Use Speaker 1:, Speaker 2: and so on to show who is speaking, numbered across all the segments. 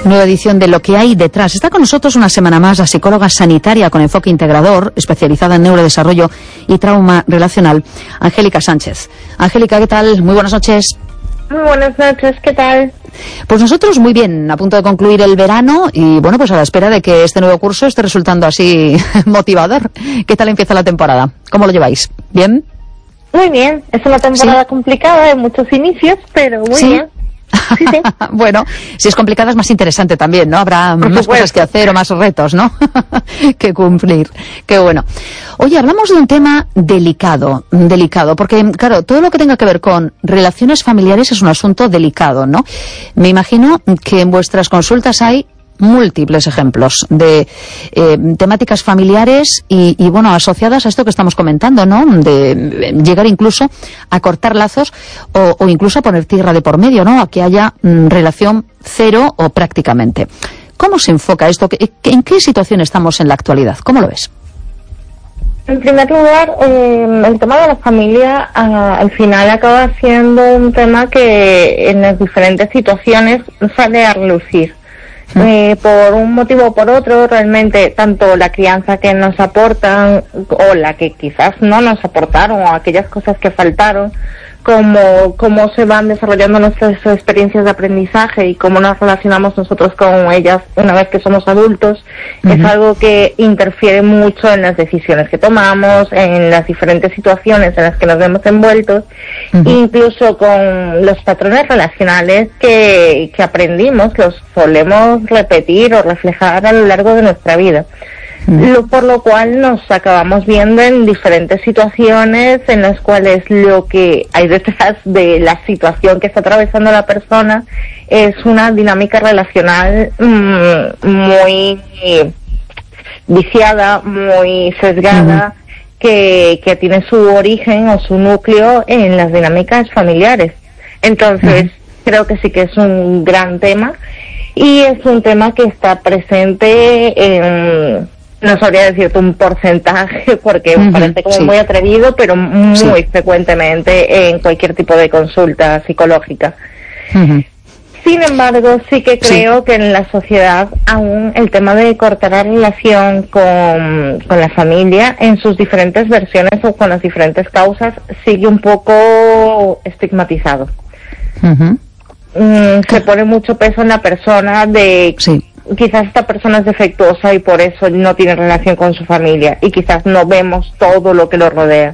Speaker 1: nueva edición de Lo que hay detrás. Está con nosotros una semana más la psicóloga sanitaria con enfoque integrador, especializada en neurodesarrollo y trauma relacional, Angélica Sánchez. Angélica, ¿qué tal? Muy buenas noches.
Speaker 2: Muy buenas noches, ¿qué tal?
Speaker 1: Pues nosotros muy bien, a punto de concluir el verano y bueno, pues a la espera de que este nuevo curso esté resultando así motivador. ¿Qué tal empieza la temporada? ¿Cómo lo lleváis? ¿Bien?
Speaker 2: Muy bien, es una temporada complicada, de muchos inicios, pero muy bien. Sí, sí.
Speaker 1: Bueno, si es complicada es más interesante también, ¿no? Habrá más cosas que hacer o más retos, ¿no? que cumplir. Qué bueno. Oye, hablamos de un tema delicado, porque, claro, todo lo que tenga que ver con relaciones familiares es un asunto delicado, ¿no? Me imagino que en vuestras consultas hay múltiples ejemplos de temáticas familiares y bueno, asociadas a esto que estamos comentando, ¿no? De llegar incluso a cortar lazos o incluso a poner tierra de por medio, ¿no? A que haya relación cero o prácticamente. ¿Cómo se enfoca esto? ¿En qué situación estamos en la actualidad? ¿Cómo lo ves?
Speaker 2: En primer lugar, el tema de la familia al final acaba siendo un tema que en las diferentes situaciones sale a relucir. Por un motivo o por otro, realmente tanto la crianza que nos aportan o la que quizás no nos aportaron o aquellas cosas que faltaron, como cómo se van desarrollando nuestras experiencias de aprendizaje y cómo nos relacionamos nosotros con ellas una vez que somos adultos, es algo que interfiere mucho en las decisiones que tomamos, en las diferentes situaciones en las que nos vemos envueltos, incluso con los patrones relacionales que aprendimos, los solemos repetir o reflejar a lo largo de nuestra vida. Por lo cual nos acabamos viendo en diferentes situaciones en las cuales lo que hay detrás de la situación que está atravesando la persona es una dinámica relacional muy viciada, muy sesgada, que tiene su origen o su núcleo en las dinámicas familiares. Entonces, creo que sí que es un gran tema y es un tema que está presente en... No sabría decirte un porcentaje porque me parece como muy atrevido, pero muy frecuentemente en cualquier tipo de consulta psicológica. Sin embargo, sí que creo que en la sociedad aún el tema de cortar la relación con la familia en sus diferentes versiones o con las diferentes causas sigue un poco estigmatizado. Se pone mucho peso en la persona de... Quizás esta persona es defectuosa y por eso no tiene relación con su familia y quizás no vemos todo lo que lo rodea.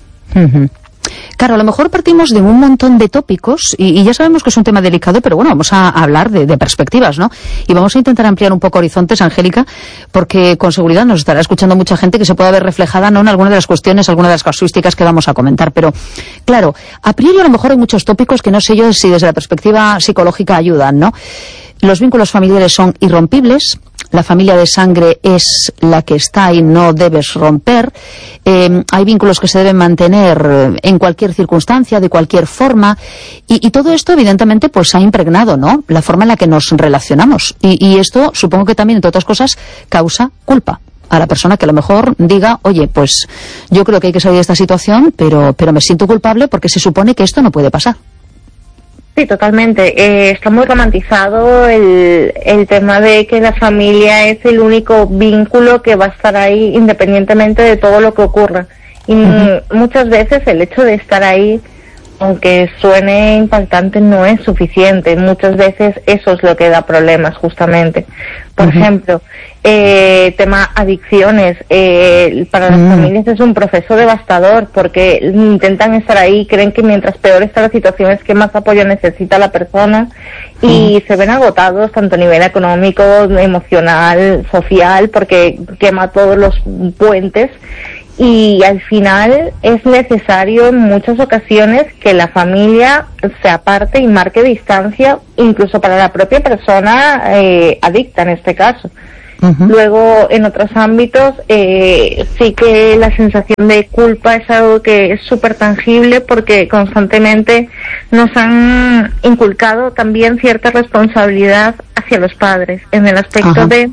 Speaker 2: Claro,
Speaker 1: a lo mejor partimos de un montón de tópicos y ya sabemos que es un tema delicado, pero bueno, vamos a hablar de perspectivas, ¿no? Y vamos a intentar ampliar un poco horizontes, Angélica, porque con seguridad nos estará escuchando mucha gente que se pueda ver reflejada, ¿no?, en alguna de las cuestiones, alguna de las casuísticas que vamos a comentar. Pero, claro, a priori a lo mejor hay muchos tópicos que no sé yo si desde la perspectiva psicológica ayudan, ¿no? Los vínculos familiares son irrompibles, la familia de sangre es la que está y no debes romper, hay vínculos que se deben mantener en cualquier circunstancia, de cualquier forma, y todo esto evidentemente pues ha impregnado, ¿no?, la forma en la que nos relacionamos, y esto supongo que también, entre otras cosas, causa culpa a la persona que a lo mejor diga, oye, pues yo creo que hay que salir de esta situación, pero me siento culpable porque se supone que esto no puede pasar.
Speaker 2: Sí, totalmente. Está muy romantizado el tema de que la familia es el único vínculo que va a estar ahí independientemente de todo lo que ocurra. Y muchas veces el hecho de estar ahí, aunque suene impactante, no es suficiente. Muchas veces eso es lo que da problemas, justamente. Por ejemplo, tema adicciones. Para las familias es un proceso devastador porque intentan estar ahí, creen que mientras peor está la situación es que más apoyo necesita la persona y se ven agotados tanto a nivel económico, emocional, social, porque quema todos los puentes. Y al final es necesario en muchas ocasiones que la familia se aparte y marque distancia, incluso para la propia persona adicta en este caso. Luego, en otros ámbitos, sí que la sensación de culpa es algo que es súper tangible porque constantemente nos han inculcado también cierta responsabilidad hacia los padres, en el aspecto de...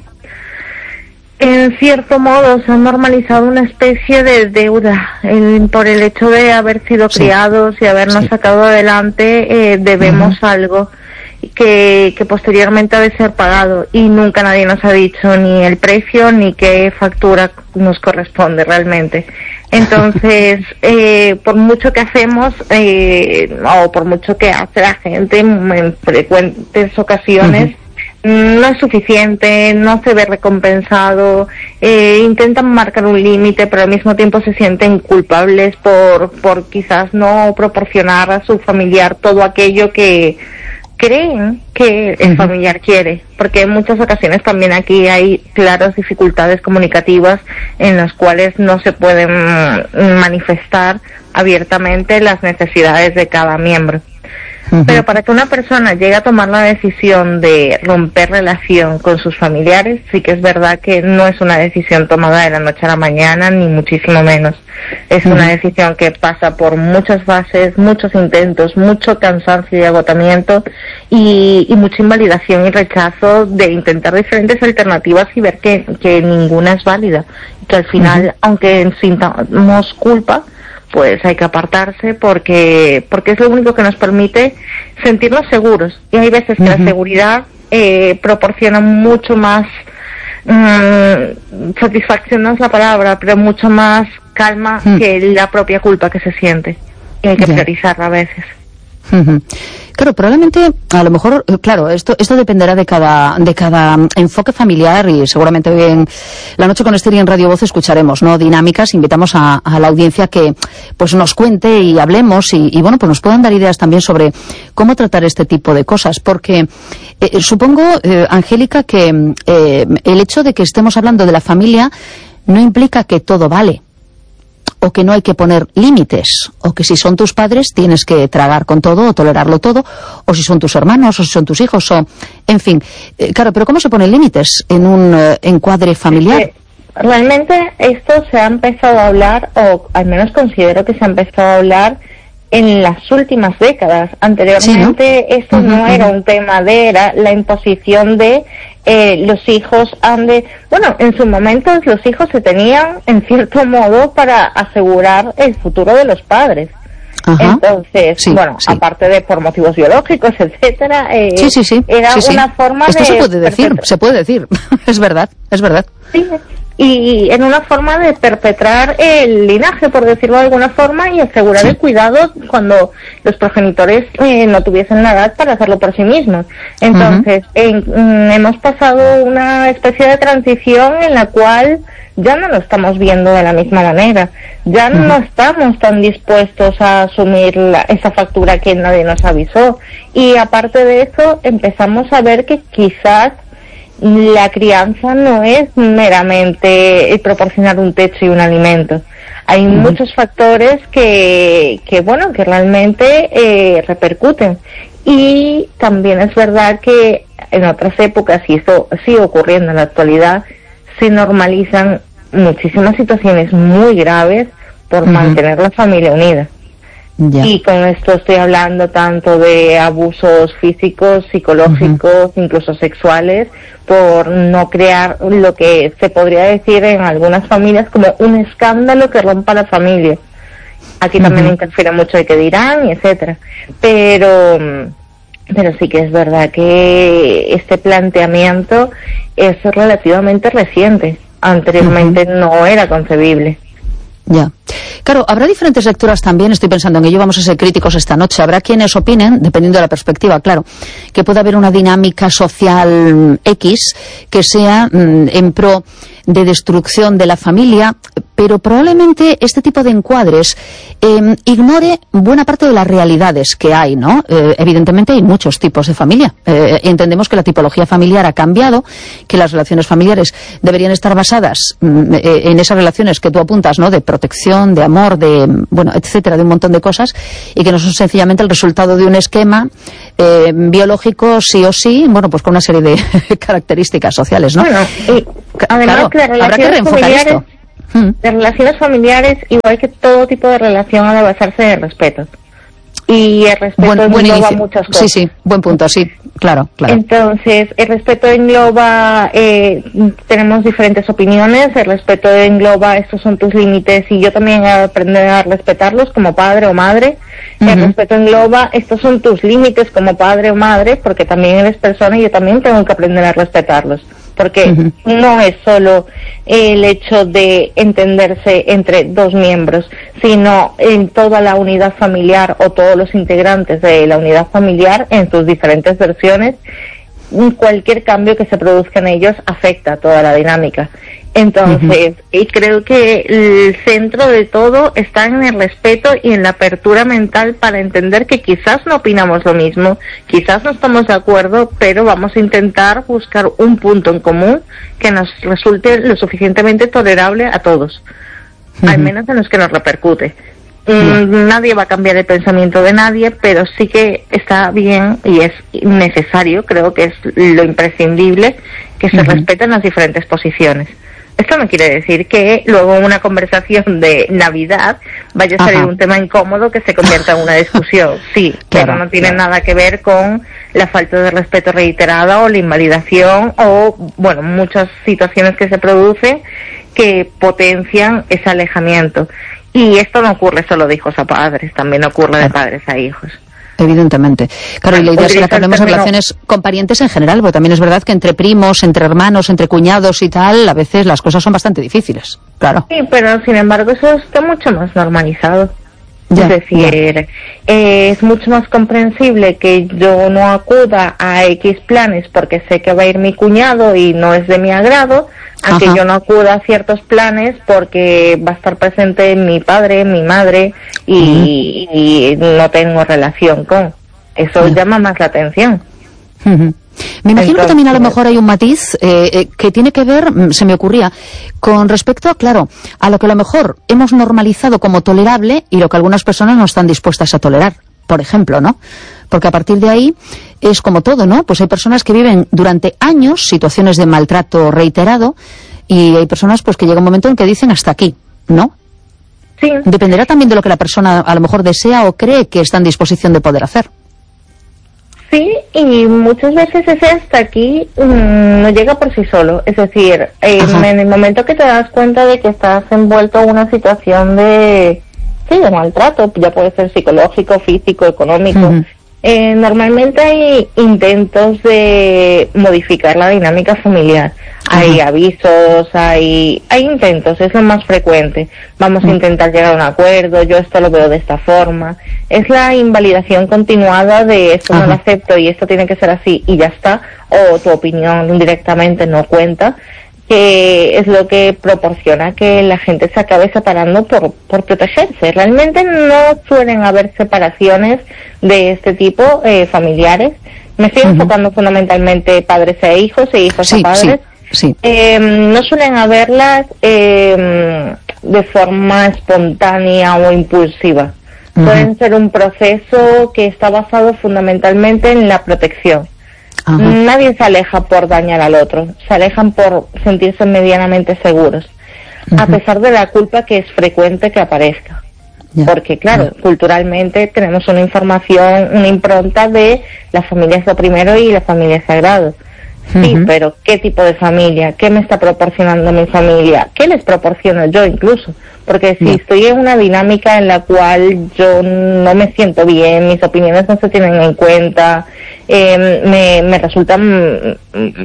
Speaker 2: En cierto modo se ha normalizado una especie de deuda por el hecho de haber sido criados y habernos sacado adelante, debemos algo. que posteriormente ha de ser pagado, y nunca nadie nos ha dicho ni el precio ni qué factura nos corresponde realmente. Entonces, por mucho que hacemos, o por mucho que hace la gente en frecuentes ocasiones, no es suficiente, no se ve recompensado, intentan marcar un límite, pero al mismo tiempo se sienten culpables por quizás no proporcionar a su familiar todo aquello que creen que el familiar quiere, porque en muchas ocasiones también aquí hay claras dificultades comunicativas en las cuales no se pueden manifestar abiertamente las necesidades de cada miembro. Pero para que una persona llegue a tomar la decisión de romper relación con sus familiares, sí que es verdad que no es una decisión tomada de la noche a la mañana, ni muchísimo menos. Es una decisión que pasa por muchas fases, muchos intentos, mucho cansancio y agotamiento, y mucha invalidación y rechazo de intentar diferentes alternativas y ver que ninguna es válida. Y que al final, aunque sintamos culpa, pues hay que apartarse porque es lo único que nos permite sentirnos seguros. Y hay veces que la seguridad proporciona mucho más, satisfacción no es la palabra, pero mucho más calma que la propia culpa que se siente. Y hay que priorizarla a veces.
Speaker 1: Claro, probablemente, a lo mejor, claro, esto dependerá de cada enfoque familiar, y seguramente hoy en La Noche con Ester y en Radio Voz escucharemos, ¿no?, dinámicas. Invitamos a la audiencia que pues nos cuente y hablemos y bueno, pues nos puedan dar ideas también sobre cómo tratar este tipo de cosas, porque supongo, Angélica, que el hecho de que estemos hablando de la familia no implica que todo vale, o que no hay que poner límites, o que si son tus padres tienes que tragar con todo o tolerarlo todo, o si son tus hermanos, o si son tus hijos, o en fin. Claro, pero ¿cómo se ponen límites en un encuadre familiar?
Speaker 2: Realmente esto se ha empezado a hablar, o al menos considero que se ha empezado a hablar en las últimas décadas. Anteriormente, ¿sí, no? Esto no era un tema era la imposición de los hijos han de... Bueno, en su momento los hijos se tenían, en cierto modo, para asegurar el futuro de los padres. Entonces, aparte de por motivos biológicos, etcétera, era una forma
Speaker 1: Esto
Speaker 2: de...
Speaker 1: se puede decir, es verdad.
Speaker 2: Sí, y en una forma de perpetrar el linaje, por decirlo de alguna forma, y asegurar el cuidado cuando los progenitores no tuviesen la edad para hacerlo por sí mismos. Entonces, hemos pasado una especie de transición en la cual ya no lo estamos viendo de la misma manera, ya no estamos tan dispuestos a asumir esa factura que nadie nos avisó, y aparte de eso empezamos a ver que quizás la crianza no es meramente proporcionar un techo y un alimento. Hay muchos factores que realmente repercuten. Y también es verdad que en otras épocas, y esto sigue ocurriendo en la actualidad, se normalizan muchísimas situaciones muy graves por mantener la familia unida. Y con esto estoy hablando tanto de abusos físicos, psicológicos, incluso sexuales, por no crear lo que se podría decir en algunas familias como un escándalo que rompa la familia. Aquí también interfiere mucho de qué dirán, y etcétera. Pero sí que es verdad que este planteamiento es relativamente reciente. Anteriormente no era concebible.
Speaker 1: Ya. Claro, habrá diferentes lecturas también, estoy pensando en ello, vamos a ser críticos esta noche. Habrá quienes opinen, dependiendo de la perspectiva, claro, que pueda haber una dinámica social X que sea en pro de destrucción de la familia, pero probablemente este tipo de encuadres ignore buena parte de las realidades que hay, ¿no? Evidentemente hay muchos tipos de familia. Entendemos que la tipología familiar ha cambiado, que las relaciones familiares deberían estar basadas en esas relaciones que tú apuntas, ¿no?, de protección, de amor, de, bueno, etcétera, de un montón de cosas, y que no son sencillamente el resultado de un esquema biológico sí o sí, bueno, pues con una serie de características sociales, ¿no?
Speaker 2: Bueno, además, claro,
Speaker 1: habrá que reenfocar esto.
Speaker 2: Las relaciones familiares, igual que todo tipo de relación, ha de basarse en el respeto. Y el respeto engloba muchas cosas.
Speaker 1: Sí, buen punto, sí, claro.
Speaker 2: Entonces, el respeto engloba, tenemos diferentes opiniones, el respeto engloba, estos son tus límites y yo también aprender a respetarlos como padre o madre. El respeto engloba, estos son tus límites como padre o madre, porque también eres persona y yo también tengo que aprender a respetarlos. Porque no es solo el hecho de entenderse entre dos miembros, sino en toda la unidad familiar o todos los integrantes de la unidad familiar en sus diferentes versiones. Cualquier cambio que se produzca en ellos afecta a toda la dinámica. Entonces, y creo que el centro de todo está en el respeto y en la apertura mental para entender que quizás no opinamos lo mismo, quizás no estamos de acuerdo, pero vamos a intentar buscar un punto en común que nos resulte lo suficientemente tolerable a todos, al menos en los que nos repercute. Nadie va a cambiar el pensamiento de nadie, pero sí que está bien y es necesario, creo que es lo imprescindible, que se respeten las diferentes posiciones. Esto no quiere decir que luego en una conversación de Navidad vaya a salir un tema incómodo que se convierta en una discusión. Sí, pero no tiene nada que ver con la falta de respeto reiterada o la invalidación o, bueno, muchas situaciones que se producen que potencian ese alejamiento. Y esto no ocurre solo de hijos a padres, también ocurre de padres a hijos.
Speaker 1: Evidentemente. Claro, y la idea es que hablemos de relaciones con parientes en general, porque también es verdad que entre primos, entre hermanos, entre cuñados y tal, a veces las cosas son bastante difíciles. Claro.
Speaker 2: Sí, pero sin embargo eso está mucho más normalizado. Es decir, es mucho más comprensible que yo no acuda a X planes porque sé que va a ir mi cuñado y no es de mi agrado, a que yo no acuda a ciertos planes porque va a estar presente mi padre, mi madre y no tengo relación con. Eso llama más la atención.
Speaker 1: Me imagino que también a lo mejor hay un matiz que tiene que ver, se me ocurría, con respecto a, claro, a lo que a lo mejor hemos normalizado como tolerable y lo que algunas personas no están dispuestas a tolerar, por ejemplo, ¿no? Porque a partir de ahí es como todo, ¿no? Pues hay personas que viven durante años situaciones de maltrato reiterado y hay personas pues que llega un momento en que dicen hasta aquí, ¿no?
Speaker 2: Sí.
Speaker 1: Dependerá también de lo que la persona a lo mejor desea o cree que está en disposición de poder hacer.
Speaker 2: Sí, y muchas veces ese hasta aquí no llega por sí solo. Es decir, en el momento que te das cuenta de que estás envuelto en una situación de maltrato, ya puede ser psicológico, físico, económico, normalmente hay intentos de modificar la dinámica familiar. Hay avisos, hay intentos, es lo más frecuente. Vamos a intentar llegar a un acuerdo, yo esto lo veo de esta forma. Es la invalidación continuada de esto no lo acepto y esto tiene que ser así y ya está, o tu opinión directamente no cuenta, que es lo que proporciona que la gente se acabe separando por protegerse. Realmente no suelen haber separaciones de este tipo familiares. Me estoy enfocando fundamentalmente padres a hijos e hijos a padres.
Speaker 1: Sí.
Speaker 2: No suelen haberlas de forma espontánea o impulsiva. Pueden ser un proceso que está basado fundamentalmente en la protección. Nadie se aleja por dañar al otro, se alejan por sentirse medianamente seguros, a pesar de la culpa que es frecuente que aparezca. Porque claro, culturalmente tenemos una información, una impronta de la familia es lo primero y la familia es sagrado. Sí, pero ¿qué tipo de familia? ¿Qué me está proporcionando mi familia? ¿Qué les proporciono yo incluso? Porque si estoy en una dinámica en la cual yo no me siento bien, mis opiniones no se tienen en cuenta, me resultan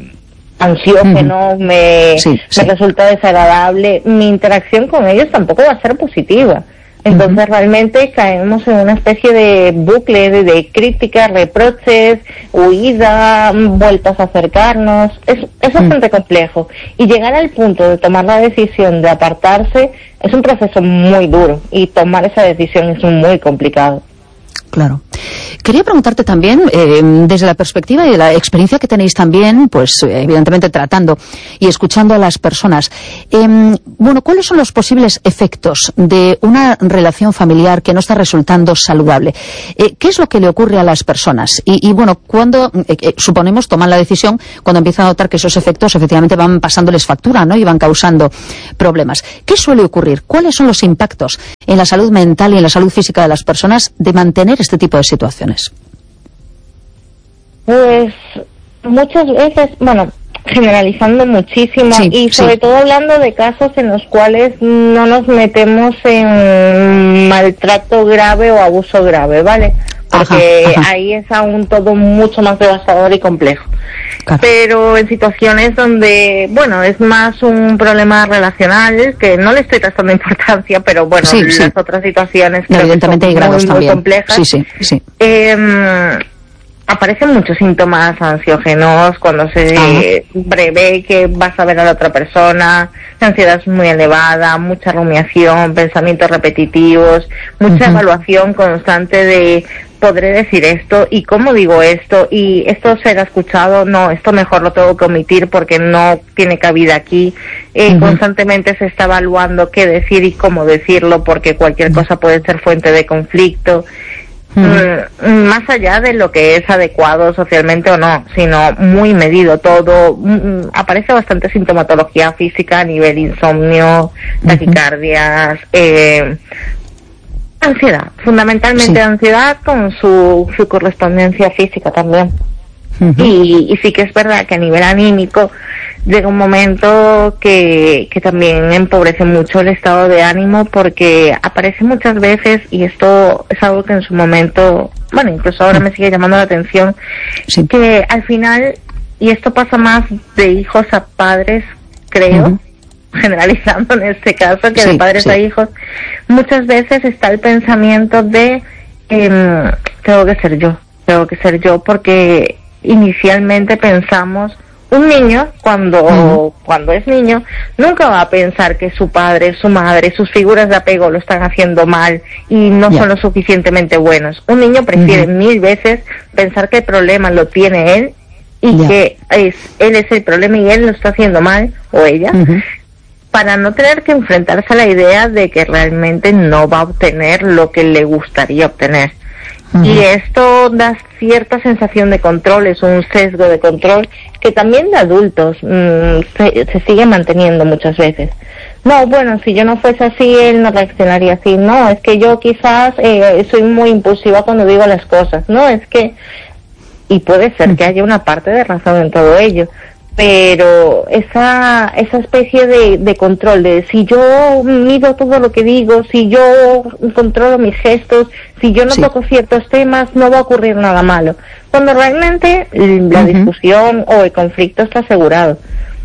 Speaker 2: ansiógeno, me resulta desagradable, mi interacción con ellos tampoco va a ser positiva. Entonces realmente caemos en una especie de bucle de críticas, reproches, huida, vueltas a acercarnos. Es bastante complejo. Y llegar al punto de tomar la decisión de apartarse es un proceso muy duro y tomar esa decisión es muy complicado.
Speaker 1: Claro. Quería preguntarte también, desde la perspectiva y de la experiencia que tenéis también, pues evidentemente tratando y escuchando a las personas, bueno, ¿cuáles son los posibles efectos de una relación familiar que no está resultando saludable? ¿Qué es lo que le ocurre a las personas? Y bueno, cuando, suponemos, toman la decisión, cuando empiezan a notar que esos efectos efectivamente van pasándoles factura, ¿no? Y van causando problemas. ¿Qué suele ocurrir? ¿Cuáles son los impactos en la salud mental y en la salud física de las personas de mantener este tipo de situaciones?
Speaker 2: Pues muchas veces, bueno, generalizando muchísimo,
Speaker 1: sí,
Speaker 2: y sobre todo hablando de casos en los cuales no nos metemos en maltrato grave o abuso grave, ¿vale? Porque ahí es aún todo mucho más devastador y complejo. Claro. Pero en situaciones donde, bueno, es más un problema relacional, que no le estoy restando importancia, pero bueno, las otras situaciones
Speaker 1: no, evidentemente hay grados
Speaker 2: muy
Speaker 1: también.
Speaker 2: Complejas.
Speaker 1: Sí.
Speaker 2: Aparecen muchos síntomas ansiógenos cuando se prevé que vas a ver a la otra persona, la ansiedad es muy elevada, mucha rumiación, pensamientos repetitivos, mucha evaluación constante de podré decir esto y cómo digo esto y esto será escuchado, no, esto mejor lo tengo que omitir porque no tiene cabida aquí. Constantemente se está evaluando qué decir y cómo decirlo porque cualquier cosa puede ser fuente de conflicto. Más allá de lo que es adecuado socialmente o no, sino muy medido todo. Aparece bastante sintomatología física a nivel insomnio, taquicardias, ansiedad, fundamentalmente ansiedad con su correspondencia física también. Y sí que es verdad que a nivel anímico llega un momento que también empobrece mucho el estado de ánimo porque aparece muchas veces, y esto es algo que en su momento, bueno, incluso ahora me sigue llamando la atención, que al final, y esto pasa más de hijos a padres, creo, generalizando en este caso, que de padres a hijos, muchas veces está el pensamiento de tengo que ser yo porque inicialmente pensamos, un niño cuando es niño nunca va a pensar que su padre, su madre, sus figuras de apego lo están haciendo mal y no son lo suficientemente buenos. Un niño prefiere 1000 veces pensar que el problema lo tiene él y que él es el problema y él lo está haciendo mal, o ella, para no tener que enfrentarse a la idea de que realmente no va a obtener lo que le gustaría obtener. Y esto da cierta sensación de control, es un sesgo de control que también de adultos se sigue manteniendo muchas veces. No, bueno, si yo no fuese así, él no reaccionaría así. No, es que yo quizás soy muy impulsiva cuando digo las cosas. No, es que... Y puede ser que haya una parte de razón en todo ello. Pero esa especie de control, de si yo mido todo lo que digo, si yo controlo mis gestos, si yo no toco ciertos temas, no va a ocurrir nada malo. Cuando realmente la discusión o el conflicto está asegurado.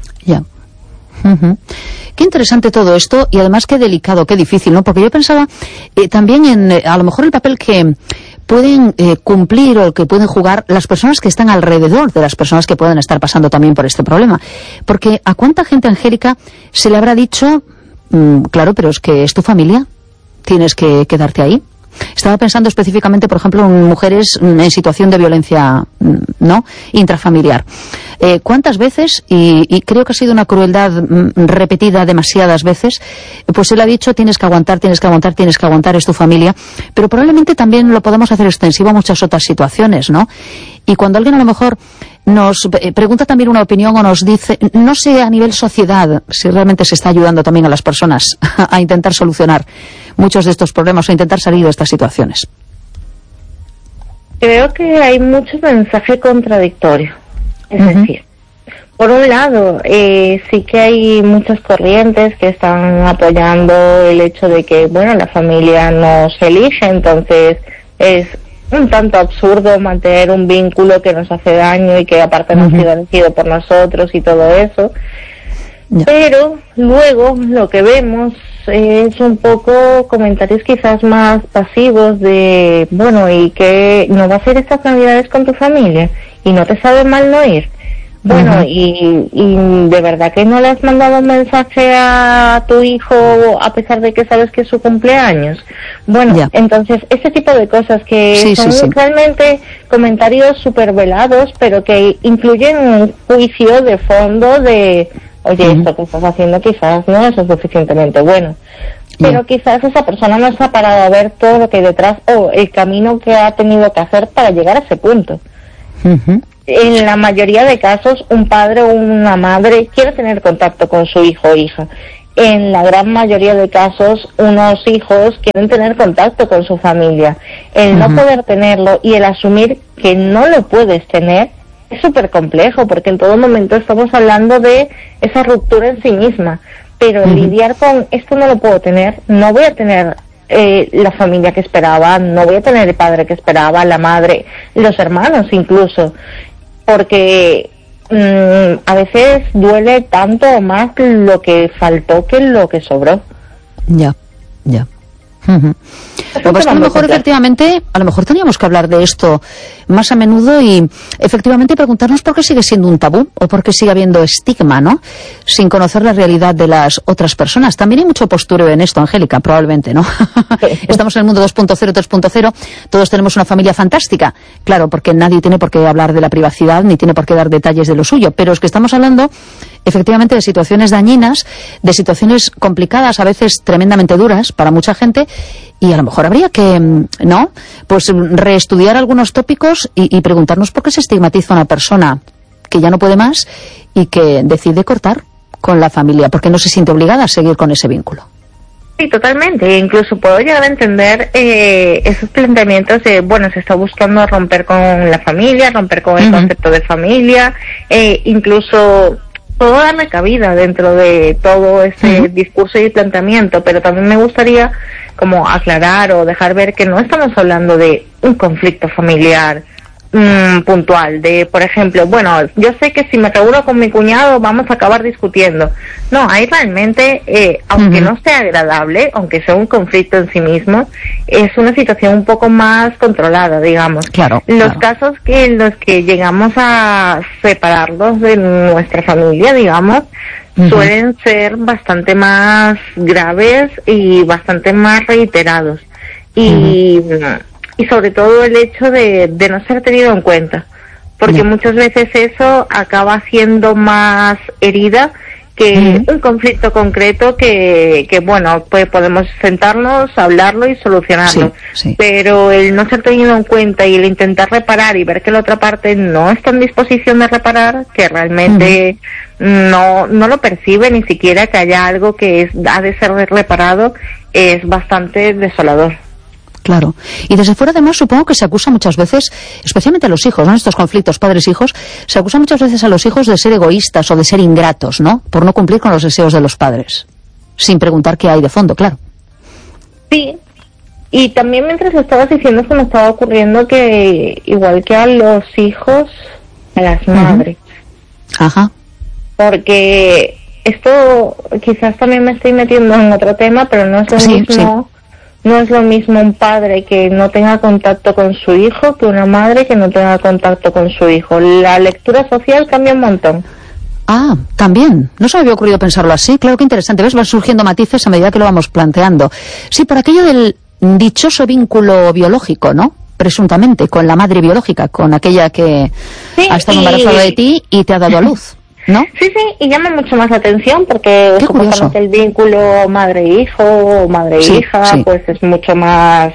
Speaker 1: Qué interesante todo esto y además qué delicado, qué difícil, ¿no? Porque yo pensaba también en a lo mejor el papel que pueden cumplir o que pueden jugar las personas que están alrededor de las personas que pueden estar pasando también por este problema. Porque ¿a cuánta gente, Angélica, se le habrá dicho, claro, pero es que es tu familia, tienes que quedarte ahí? Estaba pensando específicamente, por ejemplo, en mujeres en situación de violencia, ¿no?, intrafamiliar. ¿Cuántas veces, y creo que ha sido una crueldad repetida demasiadas veces, pues él ha dicho tienes que aguantar, es tu familia, pero probablemente también lo podemos hacer extensivo a muchas otras situaciones, ¿no? Y cuando alguien a lo mejor nos pregunta también una opinión o nos dice, no sé a nivel sociedad si realmente se está ayudando también a las personas a intentar solucionar muchos de estos problemas o a intentar salir de estas situaciones.
Speaker 2: Creo que hay mucho mensaje contradictorio. Es decir, por un lado, sí que hay muchas corrientes que están apoyando el hecho de que, bueno, la familia no se elige, entonces es un tanto absurdo mantener un vínculo que nos hace daño y que aparte no ha sido elegido por nosotros y todo eso. Pero luego lo que vemos es un poco comentarios quizás más pasivos de, bueno, ¿y qué no va a hacer estas navidades con tu familia? ¿Y no te sabe mal no ir? Bueno, y de verdad que no le has mandado un mensaje a tu hijo a pesar de que sabes que es su cumpleaños. Bueno, entonces, ese tipo de cosas que son realmente comentarios súper velados, pero que incluyen un juicio de fondo de, oye, esto que estás haciendo quizás no es lo suficientemente bueno. Pero quizás esa persona no está parada a ver todo lo que hay detrás o el camino que ha tenido que hacer para llegar a ese punto. En la mayoría de casos, un padre o una madre quiere tener contacto con su hijo o hija. En la gran mayoría de casos, unos hijos quieren tener contacto con su familia. El no poder tenerlo y el asumir que no lo puedes tener es súper complejo, porque en todo momento estamos hablando de esa ruptura en sí misma. Pero lidiar con esto no lo puedo tener, no voy a tener la familia que esperaba, no voy a tener el padre que esperaba, la madre, los hermanos incluso, porque a veces duele tanto o más lo que faltó que lo que sobró.
Speaker 1: Ya. Pues a lo mejor efectivamente, a lo mejor teníamos que hablar de esto más a menudo y efectivamente preguntarnos por qué sigue siendo un tabú o por qué sigue habiendo estigma, ¿no? Sin conocer la realidad de las otras personas. También hay mucho postureo en esto, Angélica, probablemente, ¿no? Estamos en el mundo 2.0, 3.0, todos tenemos una familia fantástica, claro, porque nadie tiene por qué hablar de la privacidad ni tiene por qué dar detalles de lo suyo, pero es que estamos hablando efectivamente de situaciones dañinas, de situaciones complicadas, a veces tremendamente duras para mucha gente, y a lo mejor habría que, ¿no?, pues reestudiar algunos tópicos y preguntarnos por qué se estigmatiza a una persona que ya no puede más y que decide cortar con la familia, porque no se siente obligada a seguir con ese vínculo.
Speaker 2: Sí, totalmente. Incluso puedo llegar a entender esos planteamientos de, bueno, se está buscando romper con la familia, romper con el concepto de familia, incluso puedo darle cabida dentro de todo ese discurso y planteamiento, pero también me gustaría como aclarar o dejar ver que no estamos hablando de un conflicto familiar puntual, de, por ejemplo, bueno, yo sé que si me reúno con mi cuñado vamos a acabar discutiendo. No, hay realmente, aunque no sea agradable, aunque sea un conflicto en sí mismo, es una situación un poco más controlada, digamos. Los casos en los que llegamos a separarlos de nuestra familia, digamos, suelen ser bastante más graves y bastante más reiterados. Y sobre todo el hecho de no ser tenido en cuenta, porque muchas veces eso acaba siendo más herida que un conflicto concreto que bueno, pues podemos sentarnos, hablarlo y solucionarlo, pero el no ser tenido en cuenta y el intentar reparar y ver que la otra parte no está en disposición de reparar, que realmente no lo percibe ni siquiera que haya algo que ha de ser reparado, es bastante desolador.
Speaker 1: Claro. Y desde fuera, además, supongo que se acusa muchas veces, especialmente a los hijos, ¿no?, estos conflictos padres-hijos, se acusa muchas veces a los hijos de ser egoístas o de ser ingratos, ¿no?, por no cumplir con los deseos de los padres, sin preguntar qué hay de fondo, claro.
Speaker 2: Sí. Y también mientras estabas diciendo se me estaba ocurriendo que, igual que a los hijos, a las madres. Porque esto, quizás también me estoy metiendo en otro tema, pero no es lo mismo... No es lo mismo un padre que no tenga contacto con su hijo que una madre que no tenga contacto con su hijo. La lectura social cambia un montón.
Speaker 1: Ah, también. No se me había ocurrido pensarlo así. Claro, que interesante. ¿Ves? Van surgiendo matices a medida que lo vamos planteando. Sí, por aquello del dichoso vínculo biológico, ¿no?, presuntamente, con la madre biológica, con aquella que ha estado embarazada de ti y te ha dado a luz, ¿no? Sí,
Speaker 2: y llama mucho más la atención porque supuestamente el vínculo madre-hijo o madre-hija pues es mucho más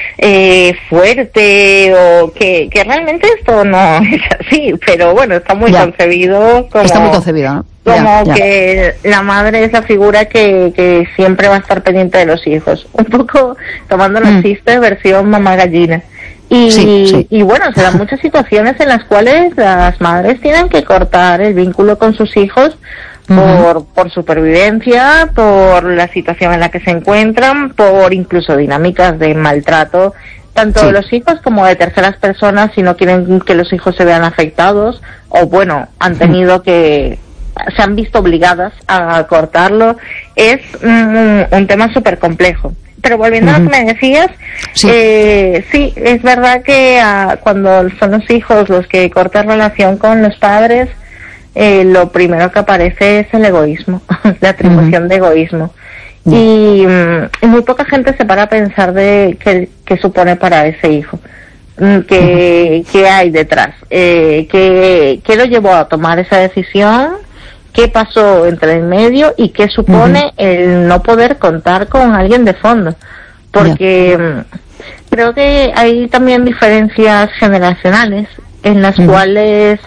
Speaker 2: fuerte, o que realmente esto no es así, pero bueno, está muy concebido como...
Speaker 1: Está muy concebido, ¿no?
Speaker 2: Como que la madre es la figura que siempre va a estar pendiente de los hijos. Un poco tomando los chistes versión mamá gallina. Y bueno, se dan muchas situaciones en las cuales las madres tienen que cortar el vínculo con sus hijos por supervivencia, por la situación en la que se encuentran, por incluso dinámicas de maltrato, tanto de los hijos como de terceras personas, si no quieren que los hijos se vean afectados, o bueno, han tenido que... se han visto obligadas a cortarlo. Es un tema súper complejo. Pero volviendo a lo que me decías, sí, es verdad que cuando son los hijos los que cortan relación con los padres, lo primero que aparece es el egoísmo, la atribución de egoísmo. Y muy poca gente se para a pensar de qué supone para ese hijo, qué hay detrás, qué lo llevó a tomar esa decisión, qué pasó entre el medio y qué supone el no poder contar con alguien de fondo. Porque creo que hay también diferencias generacionales en las cuales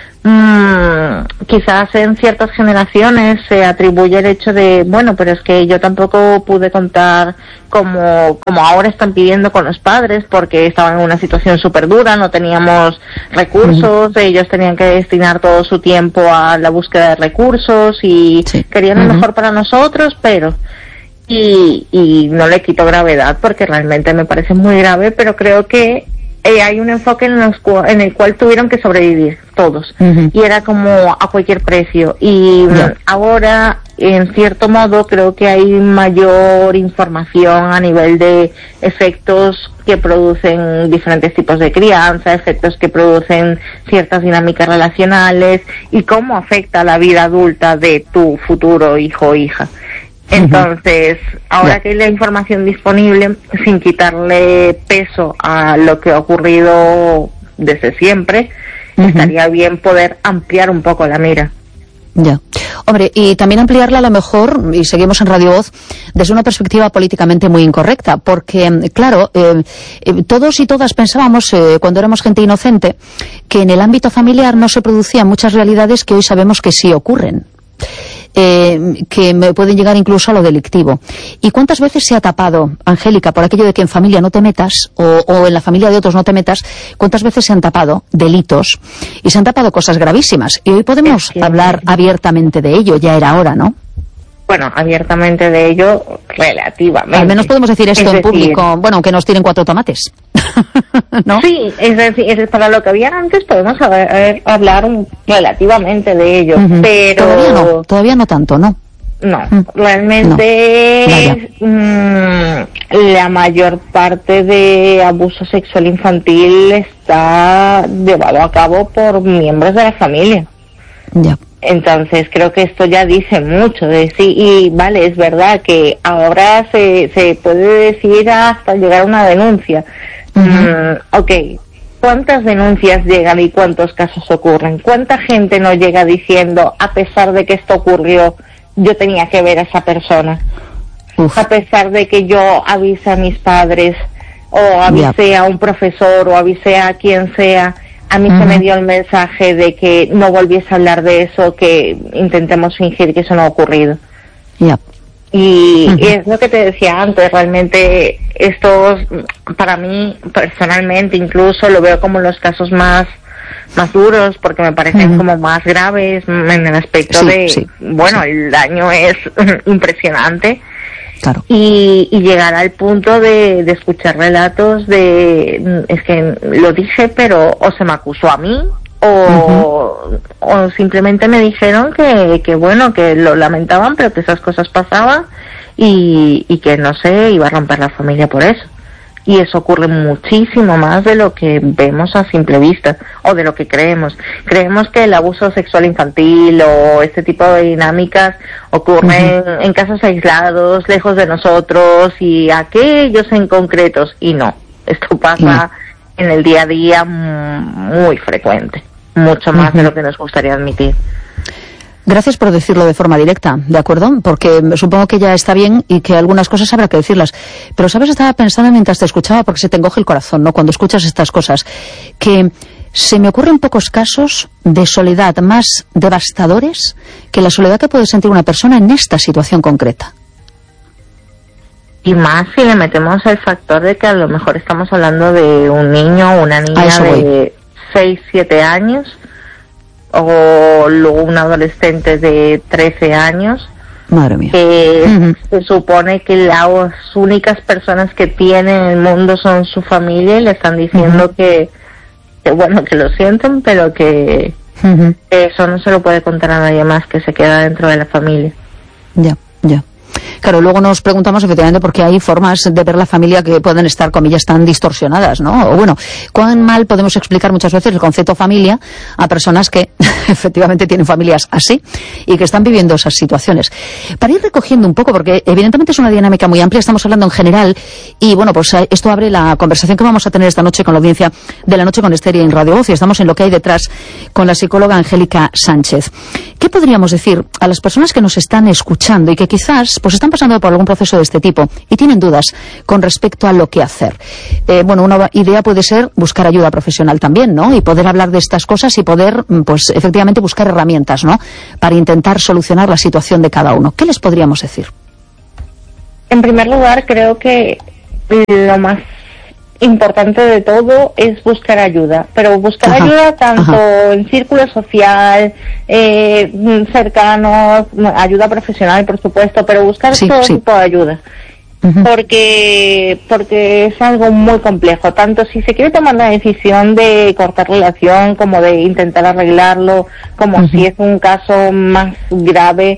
Speaker 2: quizás en ciertas generaciones se atribuye el hecho de, bueno, pero es que yo tampoco pude contar como ahora están pidiendo con los padres, porque estaban en una situación súper dura, no teníamos recursos, ellos tenían que destinar todo su tiempo a la búsqueda de recursos y querían lo mejor para nosotros, pero y no le quito gravedad porque realmente me parece muy grave, pero creo que hay un enfoque en el cual tuvieron que sobrevivir todos y era como a cualquier precio y ahora en cierto modo creo que hay mayor información a nivel de efectos que producen diferentes tipos de crianza, efectos que producen ciertas dinámicas relacionales y cómo afecta la vida adulta de tu futuro hijo o hija. Entonces, ahora que hay la información disponible, sin quitarle peso a lo que ha ocurrido desde siempre, estaría bien poder ampliar un poco la mira.
Speaker 1: Ya. Hombre, y también ampliarla a lo mejor, y seguimos en Radio Voz, desde una perspectiva políticamente muy incorrecta, porque, claro, todos y todas pensábamos, cuando éramos gente inocente, que en el ámbito familiar no se producían muchas realidades que hoy sabemos que sí ocurren. Que me pueden llegar incluso a lo delictivo. ¿Y cuántas veces se ha tapado, Angélica, por aquello de que en familia no te metas o en la familia de otros no te metas? ¿Cuántas veces se han tapado delitos y se han tapado cosas gravísimas? Y hoy podemos hablar abiertamente de ello, ya era hora, ¿no?
Speaker 2: Bueno, abiertamente de ello, relativamente.
Speaker 1: Al menos podemos decir esto en público, bueno, aunque nos tiren 4 tomates. ¿No?
Speaker 2: Sí, es decir, para lo que había antes podemos hablar relativamente de ello, pero...
Speaker 1: Todavía no tanto, ¿no?
Speaker 2: No, realmente la mayor parte de abuso sexual infantil está llevado a cabo por miembros de la familia.
Speaker 1: Ya.
Speaker 2: Entonces creo que esto ya dice mucho de sí, y vale, es verdad que ahora se puede decir hasta llegar a una denuncia. Ok, ¿cuántas denuncias llegan y cuántos casos ocurren? ¿Cuánta gente no llega diciendo, a pesar de que esto ocurrió, yo tenía que ver a esa persona? A pesar de que yo avise a mis padres, o avise a un profesor, o avise a quien sea, a mí se me dio el mensaje de que no volviese a hablar de eso, que intentemos fingir que eso no ha ocurrido. Y es lo que te decía antes, realmente esto para mí personalmente incluso lo veo como los casos más duros, porque me parecen como más graves en el aspecto bueno, el daño es impresionante.
Speaker 1: Claro.
Speaker 2: Y llegar al punto de escuchar relatos de, es que lo dije, pero o se me acusó a mí, o simplemente me dijeron que bueno, que lo lamentaban, pero que esas cosas pasaban y que no sé, iba a romper la familia por eso. Y eso ocurre muchísimo más de lo que vemos a simple vista, o de lo que creemos. Creemos que el abuso sexual infantil o este tipo de dinámicas ocurren en casos aislados, lejos de nosotros, y aquellos en concretos, y no. Esto pasa en el día a día muy frecuente, mucho más de lo que nos gustaría admitir.
Speaker 1: Gracias por decirlo de forma directa, ¿de acuerdo? Porque supongo que ya está bien y que algunas cosas habrá que decirlas. Pero, ¿sabes? Estaba pensando mientras te escuchaba, porque se te encoge el corazón, ¿no? Cuando escuchas estas cosas, que se me ocurren pocos casos de soledad más devastadores que la soledad que puede sentir una persona en esta situación concreta.
Speaker 2: Y más si le metemos el factor de que a lo mejor estamos hablando de un niño o una niña de 6, 7 años, o luego un adolescente de 13 años.
Speaker 1: Madre mía.
Speaker 2: Que se supone que las únicas personas que tienen en el mundo son su familia, y le están diciendo que bueno, que lo sienten, pero que eso no se lo puede contar a nadie más, que se queda dentro de la familia.
Speaker 1: Ya. Claro, luego nos preguntamos efectivamente por qué hay formas de ver la familia que pueden estar, comillas, tan distorsionadas, ¿no? O bueno, cuán mal podemos explicar muchas veces el concepto familia a personas que efectivamente tienen familias así y que están viviendo esas situaciones. Para ir recogiendo un poco, porque evidentemente es una dinámica muy amplia, estamos hablando en general y bueno, pues esto abre la conversación que vamos a tener esta noche con la audiencia de La Noche con Ester en Radio Voz, y estamos en Lo que hay detrás con la psicóloga Angélica Sánchez. ¿Qué podríamos decir a las personas que nos están escuchando y que quizás pues están pasando por algún proceso de este tipo y tienen dudas con respecto a lo que hacer? Bueno, una idea puede ser buscar ayuda profesional también, ¿no? Y poder hablar de estas cosas y poder, pues efectivamente buscar herramientas, ¿no? Para intentar solucionar la situación de cada uno. ¿Qué les podríamos decir?
Speaker 2: En primer lugar, creo que lo más importante de todo es buscar ayuda, pero buscar ayuda tanto en círculo social, cercanos, ayuda profesional, por supuesto, pero buscar todo tipo de ayuda. Porque es algo muy complejo, tanto si se quiere tomar la decisión de cortar relación como de intentar arreglarlo, como si es un caso más grave,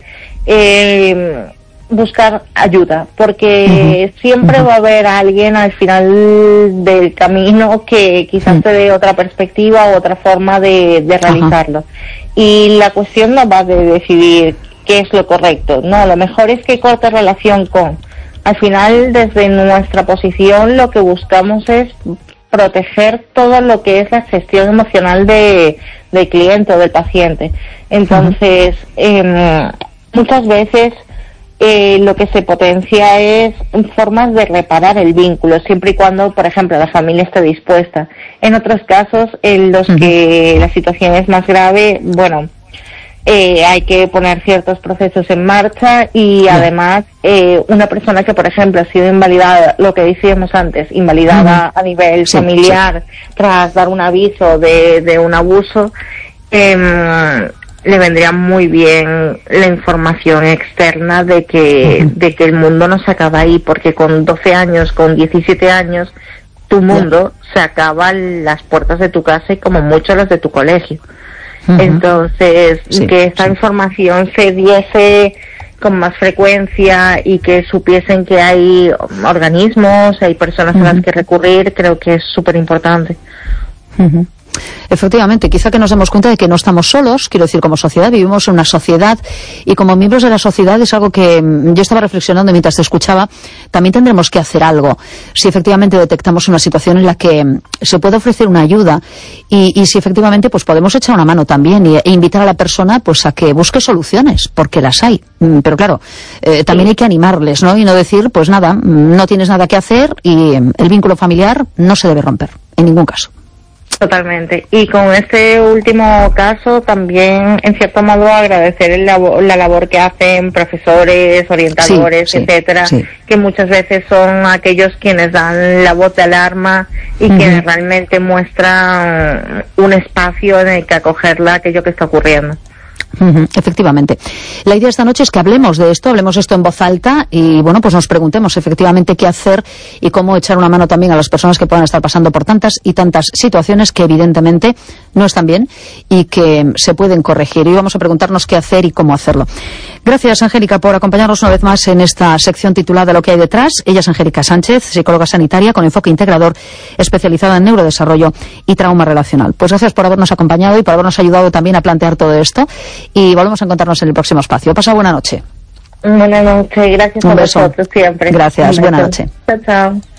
Speaker 2: buscar ayuda, porque siempre va a haber alguien al final del camino que quizás te dé otra perspectiva o otra forma de realizarlo. Y la cuestión no va de decidir qué es lo correcto, no, lo mejor es que corte relación con. Al final, desde nuestra posición, lo que buscamos es proteger todo lo que es la gestión emocional del cliente o del paciente. Entonces, muchas veces lo que se potencia es formas de reparar el vínculo, siempre y cuando, por ejemplo, la familia esté dispuesta. En otros casos, en los que la situación es más grave, bueno, hay que poner ciertos procesos en marcha y además una persona que, por ejemplo, ha sido invalidada, lo que decíamos antes, invalidada a nivel familiar tras dar un aviso de un abuso, le vendría muy bien la información externa de que el mundo no se acaba ahí, porque con 12 años, con 17 años, tu mundo se acaba en las puertas de tu casa y como mucho las de tu colegio. Entonces, que esta información se diese con más frecuencia y que supiesen que hay organismos, hay personas a las que recurrir, creo que es súper importante.
Speaker 1: Efectivamente, quizá que nos demos cuenta de que no estamos solos, quiero decir, como sociedad, vivimos en una sociedad y como miembros de la sociedad es algo que yo estaba reflexionando mientras te escuchaba, también tendremos que hacer algo. Si efectivamente detectamos una situación en la que se puede ofrecer una ayuda y si efectivamente pues podemos echar una mano también e invitar a la persona pues a que busque soluciones, porque las hay. Pero claro, también hay que animarles, ¿no? Y no decir, pues nada, no tienes nada que hacer y el vínculo familiar no se debe romper, en ningún caso.
Speaker 2: Totalmente. Y con este último caso también, en cierto modo, agradecer la labor que hacen profesores, orientadores, etcétera, que muchas veces son aquellos quienes dan la voz de alarma y quienes realmente muestran un espacio en el que acogerla aquello que está ocurriendo.
Speaker 1: Efectivamente. La idea esta noche es que hablemos esto en voz alta y, bueno, pues nos preguntemos efectivamente qué hacer y cómo echar una mano también a las personas que puedan estar pasando por tantas y tantas situaciones que evidentemente no están bien y que se pueden corregir. Y vamos a preguntarnos qué hacer y cómo hacerlo. Gracias, Angélica, por acompañarnos una vez más en esta sección titulada Lo que hay detrás. Ella es Angélica Sánchez, psicóloga sanitaria con enfoque integrador, especializada en neurodesarrollo y trauma relacional. Pues gracias por habernos acompañado y por habernos ayudado también a plantear todo esto. Y volvemos a encontrarnos en el próximo espacio. Pasa buena noche.
Speaker 2: Buenas noches, gracias a vosotros siempre.
Speaker 1: Gracias, buena noche.
Speaker 2: Chao, chao.